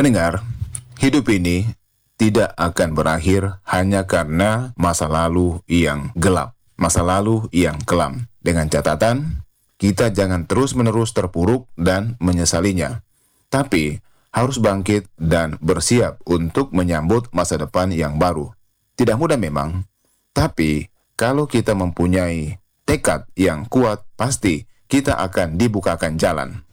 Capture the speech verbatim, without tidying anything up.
Pendengar, hidup ini tidak akan berakhir hanya karena masa lalu yang gelap, masa lalu yang kelam. Dengan catatan, kita jangan terus-menerus terpuruk dan menyesalinya, tapi harus bangkit dan bersiap untuk menyambut masa depan yang baru. Tidak mudah memang, tapi kalau kita mempunyai tekad yang kuat, pasti kita akan dibukakan jalan.